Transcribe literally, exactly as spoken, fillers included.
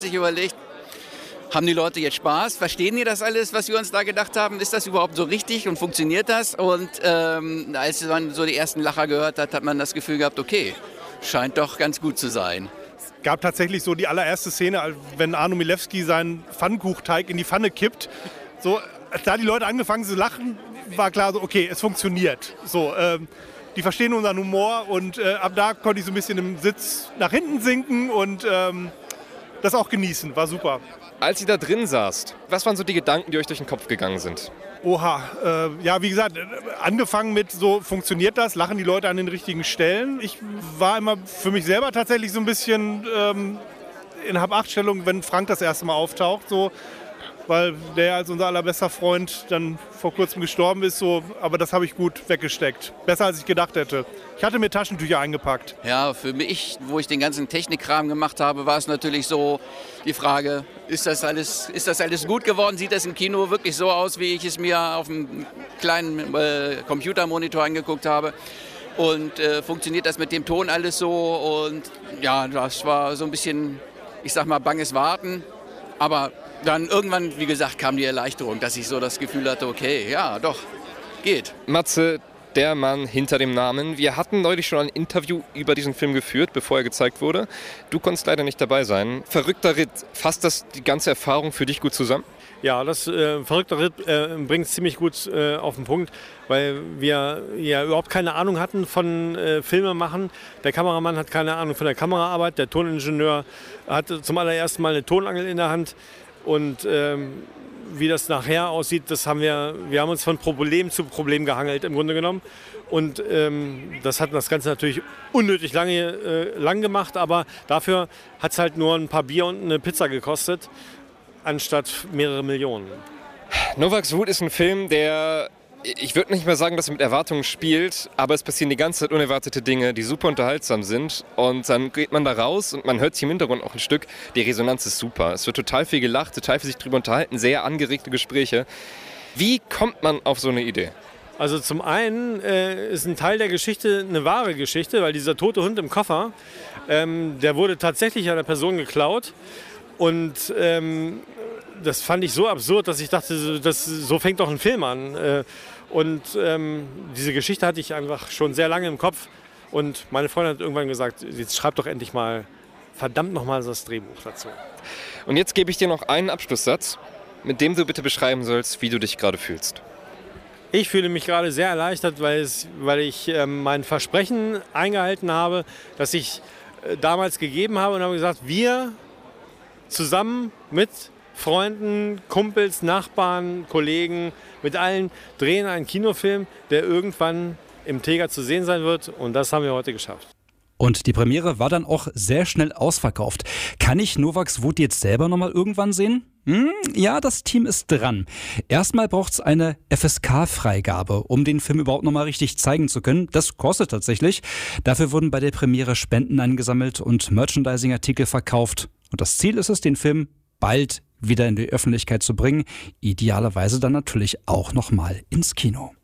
sich überlegt, haben die Leute jetzt Spaß? Verstehen die das alles, was wir uns da gedacht haben? Ist das überhaupt so richtig und funktioniert das? Und ähm, als man so die ersten Lacher gehört hat, hat man das Gefühl gehabt, okay, scheint doch ganz gut zu sein. Es gab tatsächlich so die allererste Szene, wenn Arno Milewski seinen Pfannkuchteig in die Pfanne kippt. So, als da die Leute angefangen zu lachen, war klar so, okay, es funktioniert. So, ähm, die verstehen unseren Humor und äh, ab da konnte ich so ein bisschen im Sitz nach hinten sinken und ähm, das auch genießen. War super. Als ihr da drin saßt, was waren so die Gedanken, die euch durch den Kopf gegangen sind? Oha, äh, ja, wie gesagt, angefangen mit so, funktioniert das? Lachen die Leute an den richtigen Stellen? Ich war immer für mich selber tatsächlich so ein bisschen ähm, in Hab-Acht-Stellung, wenn Frank das erste Mal auftaucht, so, weil der als unser allerbester Freund dann vor kurzem gestorben ist, so, aber das habe ich gut weggesteckt. Besser, als ich gedacht hätte. Ich hatte mir Taschentücher eingepackt. Ja, für mich, wo ich den ganzen Technikkram gemacht habe, war es natürlich so die Frage, ist das alles, ist das alles gut geworden? Sieht das im Kino wirklich so aus, wie ich es mir auf einem kleinen äh, Computermonitor angeguckt habe? Und äh, funktioniert das mit dem Ton alles so? Und ja, das war so ein bisschen, ich sag mal, banges Warten. Aber dann irgendwann, wie gesagt, kam die Erleichterung, dass ich so das Gefühl hatte, okay, ja, doch, geht. Matze, der Mann hinter dem Namen. Wir hatten neulich schon ein Interview über diesen Film geführt, bevor er gezeigt wurde. Du konntest leider nicht dabei sein. Verrückter Ritt, fasst das die ganze Erfahrung für dich gut zusammen? Ja, das äh, Verrückter Ritt äh, bringt es ziemlich gut äh, auf den Punkt, weil wir ja überhaupt keine Ahnung hatten von äh, Filmemachen. Der Kameramann hat keine Ahnung von der Kameraarbeit, der Toningenieur hat zum allerersten Mal eine Tonangel in der Hand. Und ähm, wie das nachher aussieht, das haben wir, wir haben uns von Problem zu Problem gehangelt im Grunde genommen. Und ähm, das hat das Ganze natürlich unnötig lange äh, lang gemacht, aber dafür hat es halt nur ein paar Bier und eine Pizza gekostet, anstatt mehrere Millionen. Novaks Wut ist ein Film, der, ich würde nicht mehr sagen, dass er mit Erwartungen spielt, aber es passieren die ganze Zeit unerwartete Dinge, die super unterhaltsam sind. Und dann geht man da raus und man hört sich im Hintergrund auch ein Stück. Die Resonanz ist super. Es wird total viel gelacht, total viel sich drüber unterhalten, sehr angeregte Gespräche. Wie kommt man auf so eine Idee? Also zum einen äh, ist ein Teil der Geschichte eine wahre Geschichte, weil dieser tote Hund im Koffer, ähm, der wurde tatsächlich einer Person geklaut. Und ähm, das fand ich so absurd, dass ich dachte, das, so fängt doch ein Film an. Und ähm, diese Geschichte hatte ich einfach schon sehr lange im Kopf. Und meine Freundin hat irgendwann gesagt, jetzt schreib doch endlich mal, verdammt nochmal das Drehbuch dazu. Und jetzt gebe ich dir noch einen Abschlusssatz, mit dem du bitte beschreiben sollst, wie du dich gerade fühlst. Ich fühle mich gerade sehr erleichtert, weil, es, weil ich äh, mein Versprechen eingehalten habe, das ich äh, damals gegeben habe und habe gesagt, wir zusammen mit Freunden, Kumpels, Nachbarn, Kollegen, mit allen drehen einen Kinofilm, der irgendwann im Teger zu sehen sein wird. Und das haben wir heute geschafft. Und die Premiere war dann auch sehr schnell ausverkauft. Kann ich Novaks Wut jetzt selber nochmal irgendwann sehen? Hm, ja, das Team ist dran. Erstmal braucht es eine F S K-Freigabe, um den Film überhaupt nochmal richtig zeigen zu können. Das kostet tatsächlich. Dafür wurden bei der Premiere Spenden eingesammelt und Merchandising-Artikel verkauft. Und das Ziel ist es, den Film bald wieder in die Öffentlichkeit zu bringen. Idealerweise dann natürlich auch nochmal ins Kino.